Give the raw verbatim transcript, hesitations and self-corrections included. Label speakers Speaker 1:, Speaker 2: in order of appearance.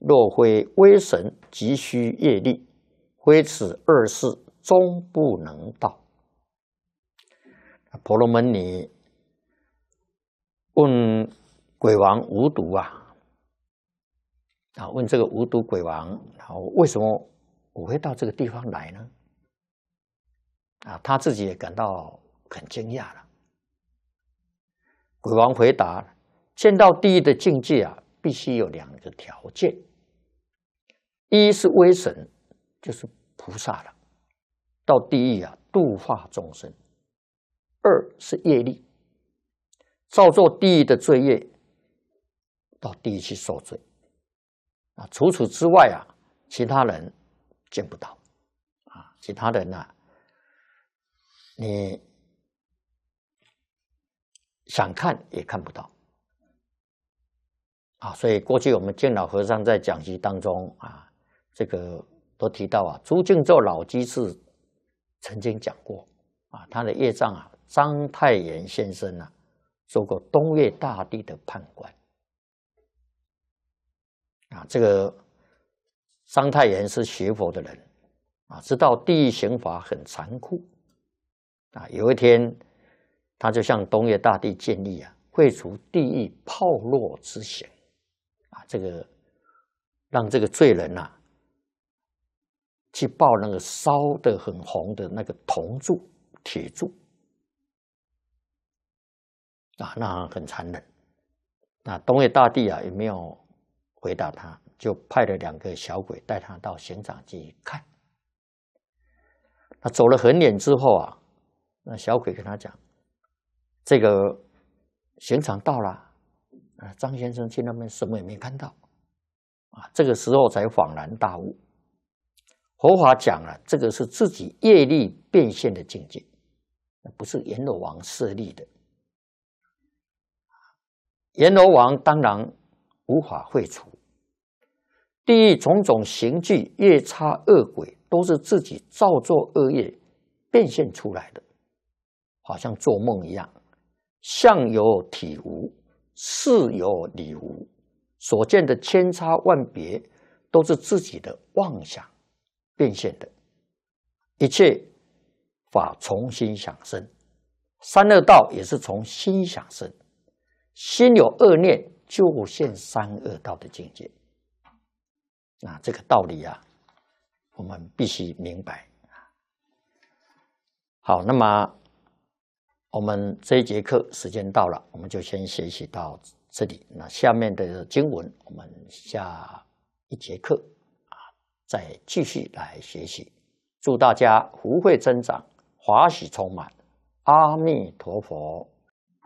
Speaker 1: 若非威神，急需业力，非此二事，终不能到。婆罗门女问鬼王无毒啊，啊，问这个无毒鬼王，然后为什么我会到这个地方来呢？啊，他自己也感到很惊讶了。鬼王回答：见到地狱的境界啊，必须有两个条件，一是威神，就是菩萨了，到地狱啊度化众生；二是业力，造作地狱的罪业，到地狱去受罪。啊，除此之外啊，其他人见不到啊，其他人啊，你想看也看不到啊。所以过去我们见老和尚在讲习当中啊，这个都提到啊，朱敬咒老居士曾经讲过啊，他的业障啊，章太炎先生啊，做过东岳大帝的判官啊。这个章太炎是学佛的人啊，知道地狱刑罚很残酷啊。有一天，他就向东岳大帝建议啊，废除地狱炮烙之刑啊，这个让这个罪人啊去抱那个烧得很红的那个铜柱、铁柱啊，那很残忍。那东岳大帝啊也没有回答他，就派了两个小鬼带他到刑场去看。他走了很远之后啊，那小鬼跟他讲：“这个刑场到了，啊，张先生去那边什么也没看到，啊，这个时候才恍然大悟。佛法讲了，这个是自己业力变现的境界，不是阎罗王设立的。阎罗王当然无法废除，地狱种种刑具、夜叉恶鬼，都是自己造作恶业变现出来的，好像做梦一样。相有体无，事有理无，所见的千差万别，都是自己的妄想变现的。一切法从心想生，三恶道也是从心想生。心有恶念，就现三恶道的境界。那这个道理啊，我们必须明白。好，那么我们这一节课时间到了，我们就先学习到这里。那下面的经文，我们下一节课啊，再继续来学习。祝大家福慧增长，法喜充满。阿弥陀佛。